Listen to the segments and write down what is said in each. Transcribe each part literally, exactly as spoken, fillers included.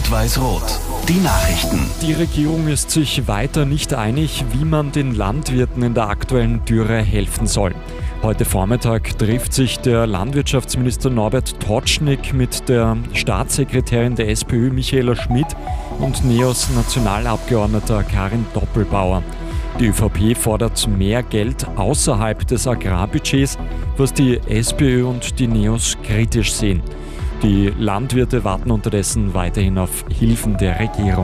Rot-Weiß-Rot. Die Nachrichten. Die Regierung ist sich weiter nicht einig, wie man den Landwirten in der aktuellen Dürre helfen soll. Heute Vormittag trifft sich der Landwirtschaftsminister Norbert Totschnig mit der Staatssekretärin der SPÖ Michaela Schmidt und NEOS-Nationalabgeordneter Karin Doppelbauer. Die ÖVP fordert mehr Geld außerhalb des Agrarbudgets, was die SPÖ und die NEOS kritisch sehen. Die Landwirte warten unterdessen weiterhin auf Hilfen der Regierung.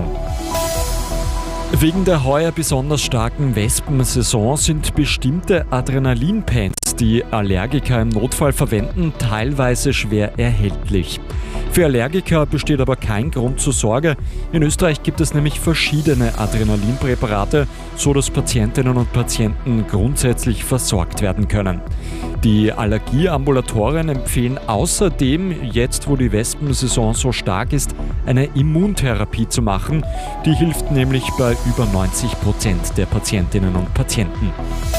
Wegen der heuer besonders starken Wespensaison sind bestimmte Adrenalinpens, die Allergiker im Notfall verwenden, teilweise schwer erhältlich. Für Allergiker besteht aber kein Grund zur Sorge. In Österreich gibt es nämlich verschiedene Adrenalinpräparate, so dass Patientinnen und Patienten grundsätzlich versorgt werden können. Die Allergieambulatorien empfehlen außerdem, jetzt wo die Wespensaison so stark ist, eine Immuntherapie zu machen. Die hilft nämlich bei über neunzig Prozent der Patientinnen und Patienten.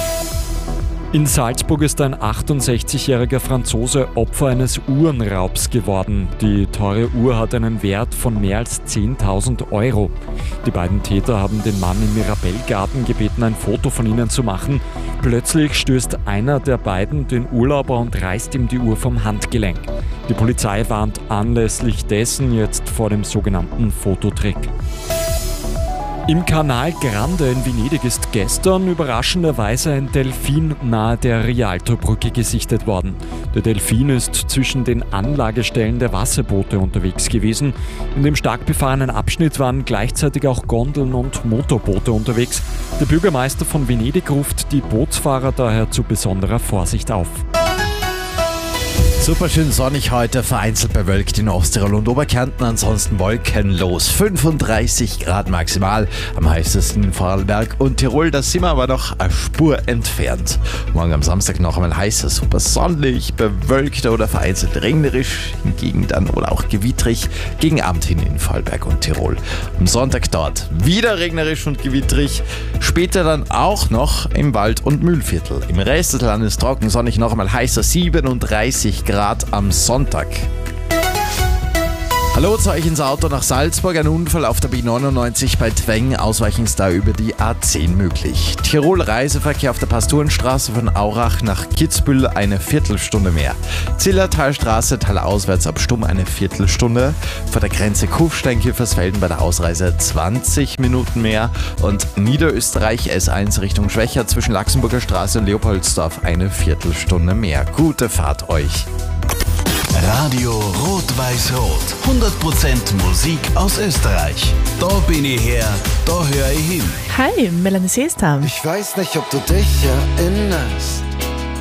In Salzburg ist ein achtundsechzigjähriger Franzose Opfer eines Uhrenraubs geworden. Die teure Uhr hat einen Wert von mehr als zehntausend Euro. Die beiden Täter haben den Mann im Mirabellgarten gebeten, ein Foto von ihnen zu machen. Plötzlich stößt einer der beiden den Urlauber und reißt ihm die Uhr vom Handgelenk. Die Polizei warnt anlässlich dessen jetzt vor dem sogenannten Fototrick. Im Canal Grande in Venedig ist gestern überraschenderweise ein Delfin nahe der Rialtobrücke gesichtet worden. Der Delfin ist zwischen den Anlagestellen der Wasserboote unterwegs gewesen. In dem stark befahrenen Abschnitt waren gleichzeitig auch Gondeln und Motorboote unterwegs. Der Bürgermeister von Venedig ruft die Bootsfahrer daher zu besonderer Vorsicht auf. Super schön sonnig heute, vereinzelt bewölkt in Osttirol und Oberkärnten, ansonsten wolkenlos. fünfunddreißig Grad maximal, am heißesten in Vorarlberg und Tirol, da sind wir aber noch eine Spur entfernt. Morgen am Samstag noch einmal heißer, super sonnig, bewölkt oder vereinzelt regnerisch, hingegen dann oder auch gewittrig, gegen Abend hin in Vorarlberg und Tirol. Am Sonntag dort wieder regnerisch und gewittrig, später dann auch noch im Wald- und Mühlviertel. Im Rest des Landes trocken, sonnig, noch einmal heißer, siebenunddreißig Grad am Sonntag. Hallo zu euch ins Auto nach Salzburg. Ein Unfall auf der B neunundneunzig bei Tweng. Ausweichen ist da über die A zehn möglich. Tirol Reiseverkehr auf der Pastorenstraße von Aurach nach Kitzbühel eine Viertelstunde mehr. Zillertalstraße talauswärts ab Stumm eine Viertelstunde. Vor der Grenze Kufstein-Kiefersfelden bei der Ausreise zwanzig Minuten mehr. Und Niederösterreich S eins Richtung Schwächer zwischen Laxenburger Straße und Leopoldsdorf eine Viertelstunde mehr. Gute Fahrt euch. Radio Rot-Weiß-Rot. hundert Prozent Musik aus Österreich. Da bin ich her, da höre ich hin. Hi, Melanie Seestam. Ich weiß nicht, ob du dich erinnerst.